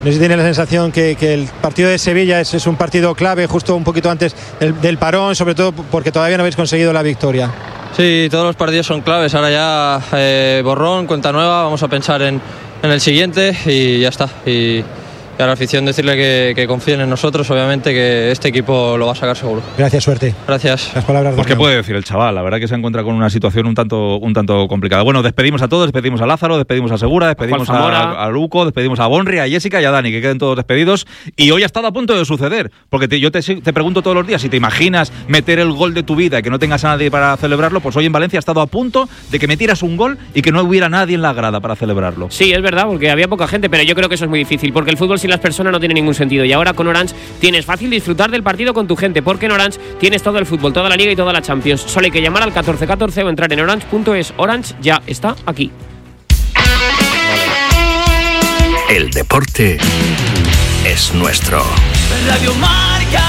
No sé si tiene la sensación que el partido de Sevilla es un partido clave, justo un poquito antes del parón, sobre todo porque todavía no habéis conseguido la victoria. Sí, todos los partidos son claves. Ahora ya borrón, cuenta nueva, vamos a pensar en el siguiente y ya está. Y a la afición decirle que confíen en nosotros, obviamente que este equipo lo va a sacar seguro. Gracias, suerte. Gracias. Las palabras. Pues qué puede decir el chaval, la verdad que se encuentra con una situación un tanto complicada. Bueno, despedimos a todos, despedimos a Lázaro, despedimos a Segura, despedimos a Luco, despedimos a Bonri, a Jessica y a Dani, que queden todos despedidos. Y hoy ha estado a punto de suceder, porque yo te pregunto todos los días, si te imaginas meter el gol de tu vida y que no tengas a nadie para celebrarlo, pues hoy en Valencia ha estado a punto de que metieras un gol y que no hubiera nadie en la grada para celebrarlo. Sí, es verdad, porque había poca gente, pero yo creo que eso es muy difícil, porque el fútbol sin las personas no tiene ningún sentido. Y ahora con Orange tienes fácil disfrutar del partido con tu gente, porque en Orange tienes todo el fútbol, toda la Liga y toda la Champions. Solo hay que llamar al 1414 o entrar en orange.es. Orange ya está aquí. El deporte es nuestro. Radio Marca.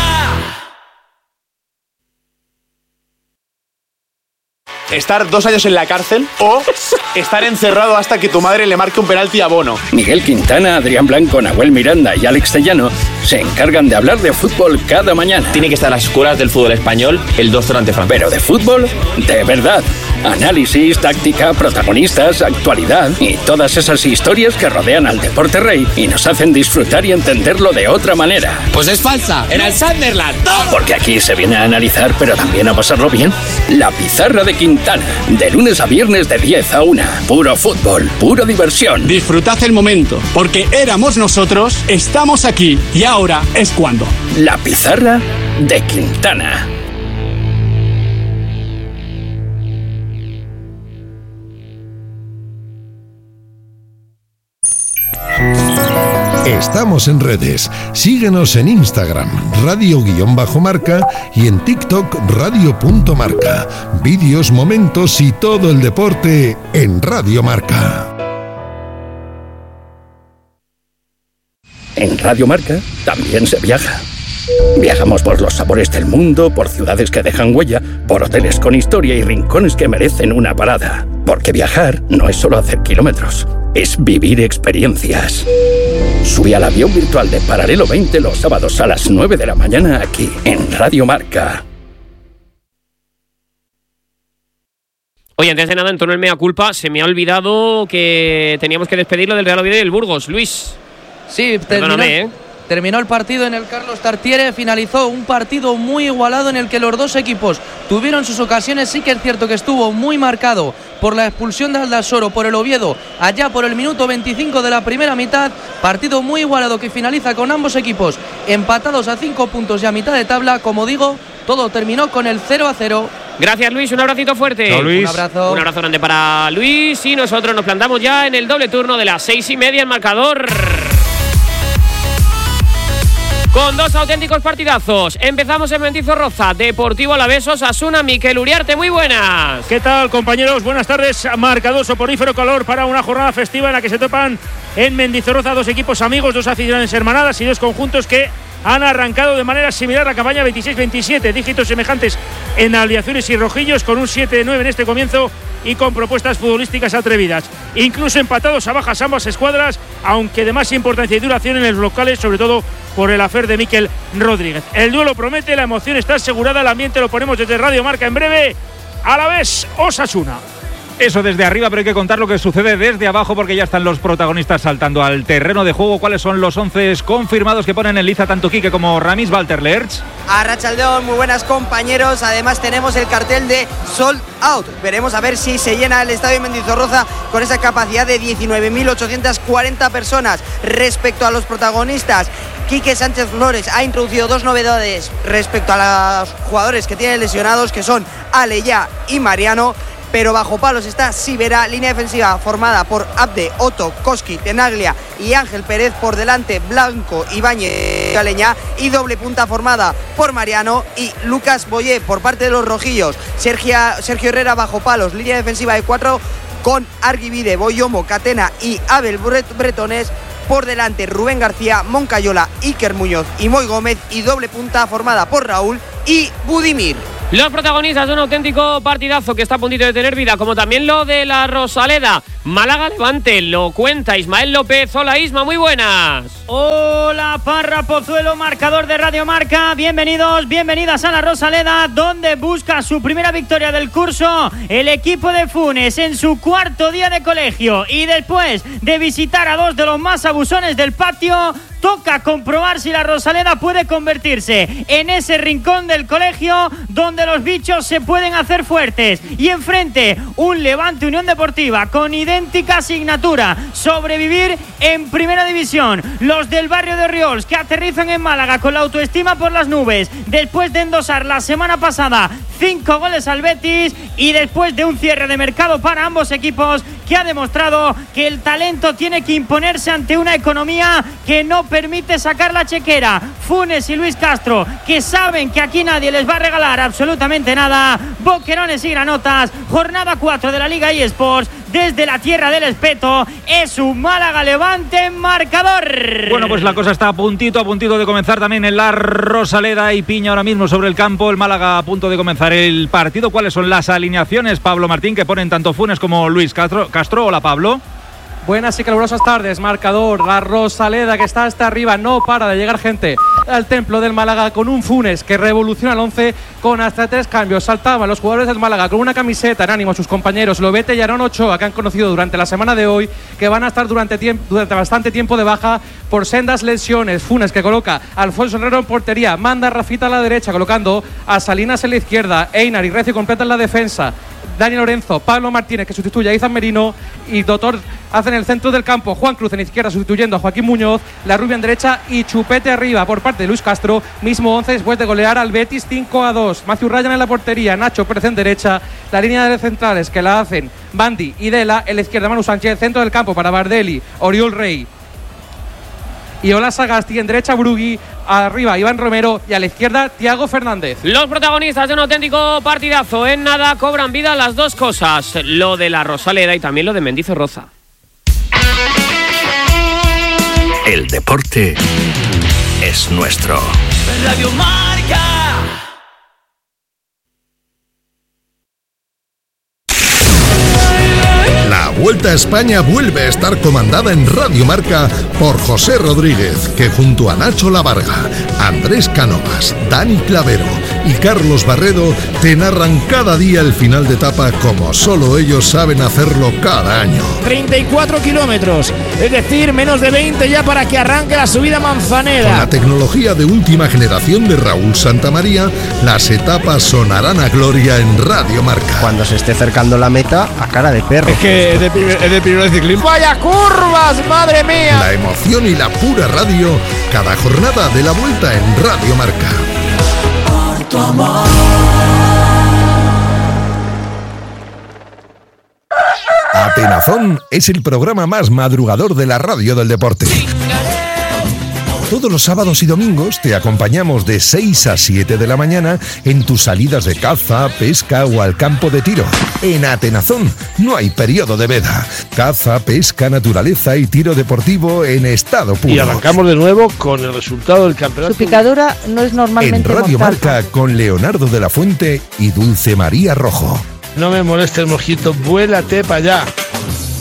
Estar 2 años en la cárcel o estar encerrado hasta que tu madre le marque un penalti a Bono. Miguel Quintana, Adrián Blanco, Nahuel Miranda y Alex Tellano se encargan de hablar de fútbol cada mañana. Tiene que estar en las escuelas del fútbol español el 2-0 ante Francia. Pero de fútbol, de verdad. Análisis, táctica, protagonistas, actualidad y todas esas historias que rodean al deporte rey y nos hacen disfrutar y entenderlo de otra manera. Pues es falsa, era el Sunderland. Porque aquí se viene a analizar, pero también a pasarlo bien. La Pizarra de Quintana, de lunes a viernes de 10 a 1. Puro fútbol, pura diversión. Disfrutad el momento, porque éramos nosotros, estamos aquí y ahora es cuando. La Pizarra de Quintana. Estamos en redes. Síguenos en Instagram, radio_marca y en TikTok, radio.marca. Vídeos, momentos y todo el deporte en Radio Marca. En Radio Marca también se viaja. Viajamos por los sabores del mundo, por ciudades que dejan huella, por hoteles con historia y rincones que merecen una parada. Porque viajar no es solo hacer kilómetros, es vivir experiencias. Sube al avión virtual de Paralelo 20 los sábados a las 9 de la mañana aquí, en Radio Marca. Oye, antes de nada, en tono el mea culpa, se me ha olvidado que teníamos que despedirlo del Real Oviedo y del Burgos. Luis. Sí, terminó el partido en el Carlos Tartiere, finalizó un partido muy igualado en el que los dos equipos tuvieron sus ocasiones. Sí que es cierto que estuvo muy marcado por la expulsión de Aldasoro por el Oviedo allá por el minuto 25 de la primera mitad. Partido muy igualado que finaliza con ambos equipos empatados a 5 puntos y a mitad de tabla. Como digo, todo terminó con el 0-0. Gracias, Luis, un abracito fuerte. Chao, Luis. Un abrazo grande para Luis, y nosotros nos plantamos ya en el doble turno de las 6:30 en marcador. Con dos auténticos partidazos. Empezamos en Mendizorroza, Deportivo Alavés Osasuna. Mikel Uriarte, muy buenas. ¿Qué tal, compañeros? Buenas tardes. Marcador soporífero calor para una jornada festiva en la que se topan en Mendizorroza dos equipos amigos, dos aficiones hermanadas y dos conjuntos que han arrancado de manera similar la campaña 26-27, dígitos semejantes en alineaciones y rojillos, con un 7-9 en este comienzo y con propuestas futbolísticas atrevidas. Incluso empatados a bajas ambas escuadras, aunque de más importancia y duración en los locales, sobre todo por el afer de Mikel Rodríguez. El duelo promete, la emoción está asegurada, el ambiente lo ponemos desde Radio Marca en breve. Alavés Osasuna. Eso desde arriba, pero hay que contar lo que sucede desde abajo, porque ya están los protagonistas saltando al terreno de juego. ¿Cuáles son los 11 confirmados que ponen en liza tanto Quique como Ramis? Walter Lerch. Arratsaldeon, muy buenas, compañeros. Además tenemos el cartel de Sold Out. Veremos a ver si se llena el estadio de Mendizorroza con esa capacidad de 19.840 personas. Respecto a los protagonistas, Quique Sánchez Flores ha introducido dos novedades respecto a los jugadores que tienen lesionados, que son Aleya y Mariano. Pero bajo palos está Sivera, línea defensiva formada por Abde, Otto, Koski, Tenaglia y Ángel Pérez. Por delante Blanco, Ibáñez, Galeñá, y doble punta formada por Mariano y Lucas Boyé. Por parte de los rojillos, Sergio Herrera bajo palos, línea defensiva de 4 con Arguibide, Boyomo, Catena y Abel Bretones. Por delante Rubén García, Moncayola, Iker Muñoz y Moy Gómez, y doble punta formada por Raúl y Budimir. Los protagonistas de un auténtico partidazo que está a puntito de tener vida, como también lo de la Rosaleda. Málaga-Levante, lo cuenta Ismael López. Hola Isma, muy buenas. Hola Parra Pozuelo, marcador de Radio Marca. Bienvenidos, bienvenidas a la Rosaleda, donde busca su primera victoria del curso el equipo de Funes en su cuarto día de colegio. Y después de visitar a dos de los más abusones del patio, toca comprobar si la Rosaleda puede convertirse en ese rincón del colegio donde los bichos se pueden hacer fuertes. Y enfrente, un Levante Unión Deportiva con idéntica asignatura: sobrevivir en primera división. Los del barrio de Orriols, que aterrizan en Málaga con la autoestima por las nubes, después de endosar la semana pasada 5 goles al Betis, y después de un cierre de mercado para ambos equipos que ha demostrado que el talento tiene que imponerse ante una economía que no permite sacar la chequera. Funes y Luis Castro, que saben que aquí nadie les va a regalar absolutamente nada. Boquerones y granotas, jornada 4 de la Liga eSports, desde la tierra del espeto. Es un Málaga-Levante en marcador. Bueno, pues la cosa está a puntito de comenzar también en la Rosaleda, y piña ahora mismo sobre el campo. El Málaga a punto de comenzar el partido. ¿Cuáles son las alineaciones, Pablo Martín, que ponen tanto Funes como Luis Castro? Hola, Pablo. Buenas y calurosas tardes, marcador. La Rosaleda, que está hasta arriba, no para de llegar gente al templo del Málaga, con un Funes que revoluciona el 11 con hasta 3 cambios. Saltaban los jugadores del Málaga con una camiseta en ánimo a sus compañeros Lobete y Aarón Ochoa, que han conocido durante la semana de hoy que van a estar durante bastante tiempo de baja por sendas lesiones. Funes, que coloca a Alfonso Herrero en portería, manda a Rafita a la derecha, colocando a Salinas en la izquierda, Einar y Recio completa en la defensa, Dani Lorenzo, Pablo Martínez, que sustituye a Izan Merino, y Doctor hace en el centro del campo Juan Cruz en izquierda, sustituyendo a Joaquín Muñoz, la Rubia en derecha y Chupete arriba por parte de Luis Castro. Mismo 11 después de golear al Betis 5-2. Matthew Ryan en la portería, Nacho Pérez en derecha, la línea de centrales que la hacen Bandi y Dela, en la izquierda Manu Sánchez, centro del campo para Bardelli, Oriol Rey y Ola Sagasti, en derecha Brugui, arriba Iván Romero y a la izquierda Thiago Fernández. Los protagonistas de un auténtico partidazo. En nada cobran vida las dos cosas, lo de la Rosaleda y también lo de Mendizorroza. El deporte es nuestro. Radio Marca. La Vuelta a España vuelve a estar comandada en Radio Marca por José Rodríguez, que junto a Nacho Lavarga, Andrés Cánovas, Dani Clavero y Carlos Barredo te narran cada día el final de etapa como solo ellos saben hacerlo cada año. 34 kilómetros, es decir, menos de 20 ya para que arranque la subida Manzaneda. Con la tecnología de última generación de Raúl Santamaría, las etapas sonarán a gloria en Radio Marca. Cuando se esté acercando la meta, a cara de perro. Es que es de primero de ciclismo. ¡Vaya curvas, madre mía! La emoción y la pura radio, cada jornada de la Vuelta en Radio Marca. Por tu amor. Atenazón es el programa más madrugador de la radio del deporte. Todos los sábados y domingos te acompañamos de 6 a 7 de la mañana en tus salidas de caza, pesca o al campo de tiro. En Atenazón no hay periodo de veda. Caza, pesca, naturaleza y tiro deportivo en estado puro. Y arrancamos de nuevo con el resultado del campeonato. Su picadura no es normalmente en Radio mortal. Marca con Leonardo de la Fuente y Dulce María Rojo. No me molestes, mosquito, vuélate para allá.